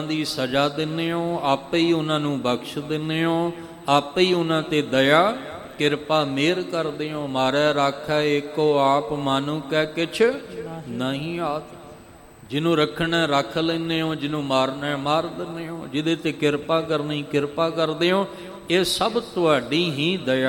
ਦੀ ਸਜ਼ਾ ਦਿੰਦੇ ਹੋ, ਆਪੇ ਹੀ ਉਹਨਾਂ ਨੂੰ ਬਖਸ਼ ਦਿੰਦੇ ਹੋ, ਆਪੇ ਹੀ ਉਹਨਾਂ 'ਤੇ ਦਇਆ ਕਿਰਪਾ ਮਿਹਰ ਕਰਦੇ ਹੋ। ਮਾਰੈ ਰਾਖੈ ਏਕੋ ਆਪ, ਮਾਨੂ ਕਹਿ ਕਿਛ ਨਹੀਂ ਆਤ। ਜਿਹਨੂੰ ਰੱਖਣਾ ਰੱਖ ਲੈਂਦੇ ਹੋ, ਜਿਹਨੂੰ ਮਾਰਨਾ ਮਾਰ ਦਿੰਦੇ ਹੋ, ਜਿਹਦੇ 'ਤੇ ਕਿਰਪਾ ਕਰਨੀ ਕਿਰਪਾ ਕਰਦੇ ਹੋ। ਇਹ ਸਭ ਤੁਹਾਡੀ ਹੀ ਦਇਆ